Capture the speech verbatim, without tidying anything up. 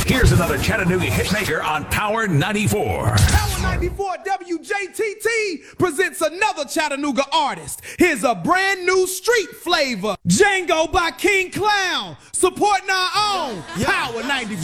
Here's another Chattanooga hitmaker on Power ninety-four. Power ninety-four W J T T presents another Chattanooga artist. Here's a brand new street flavor. Django by King Clown. Supporting our own Power ninety-four.